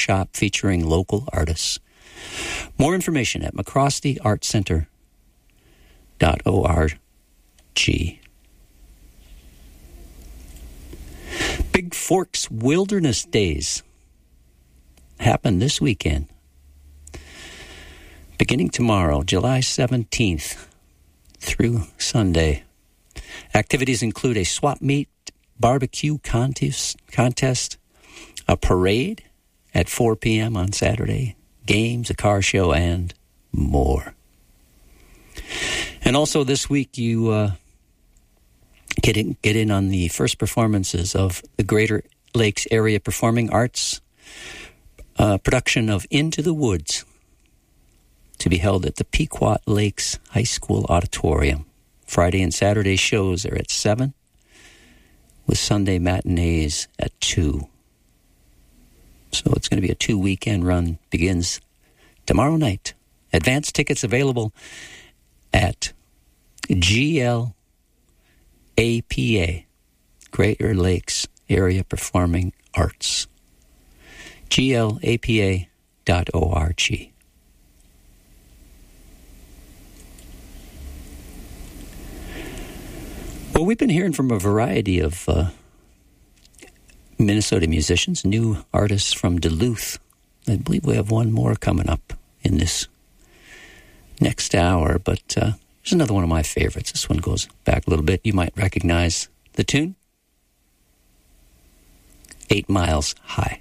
workshop featuring local artists. More information at mccrostyartcenter.org. Big Forks Wilderness Days happen this weekend. Beginning tomorrow, July 17th through Sunday. Activities include a swap meet, barbecue contest, a parade at 4 p.m. on Saturday, games, a car show, and more. And also this week, you get in on the first performances of the Greater Lakes Area Performing Arts production of Into the Woods, to be held at the Pequot Lakes High School Auditorium. Friday and Saturday shows are at 7, with Sunday matinees at 2. So it's going to be a 2-weekend run. Begins tomorrow night. Advance tickets available at GLAPA, Greater Lakes Area Performing Arts. GLAPA.org. Well, we've been hearing from a variety of Minnesota musicians, new artists from Duluth. I believe we have one more coming up in this next hour, but there's another one of my favorites. This one goes back a little bit. You might recognize the tune, 8 Miles High.